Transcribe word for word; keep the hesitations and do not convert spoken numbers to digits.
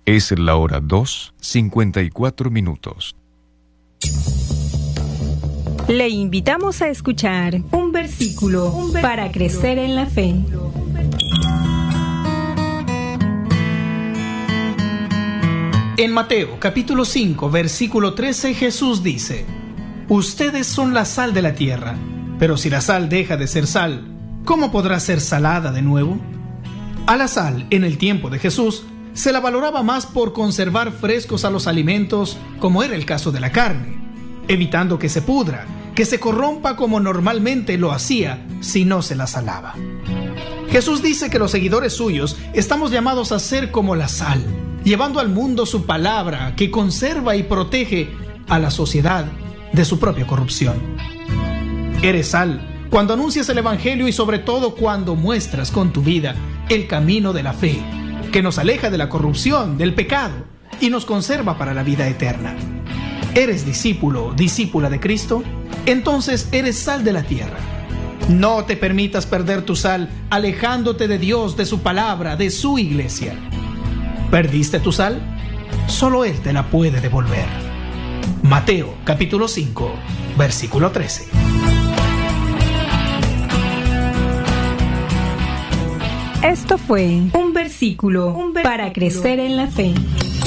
Es la hora dos, cincuenta y cuatro minutos. Le invitamos a escuchar un versículo, un versículo para crecer en la fe. En Mateo capítulo cinco, versículo trece, Jesús dice: Ustedes son la sal de la tierra, pero si la sal deja de ser sal, ¿cómo podrá ser salada de nuevo? A la sal, en el tiempo de Jesús, se la valoraba más por conservar frescos a los alimentos, como era el caso de la carne, evitando que se pudra, que se corrompa como normalmente lo hacía si no se la salaba. Jesús dice que los seguidores suyos estamos llamados a ser como la sal, llevando al mundo su palabra que conserva y protege a la sociedad de su propia corrupción. Eres sal cuando anuncias el Evangelio y sobre todo cuando muestras con tu vida el camino de la fe, que nos aleja de la corrupción, del pecado y nos conserva para la vida eterna. ¿Eres discípulo, discípula de Cristo? Entonces eres sal de la tierra. No te permitas perder tu sal alejándote de Dios, de su palabra, de su iglesia. ¿Perdiste tu sal? Solo Él te la puede devolver. Mateo capítulo cinco, versículo trece. Esto fue un versículo, un versículo para crecer en la fe.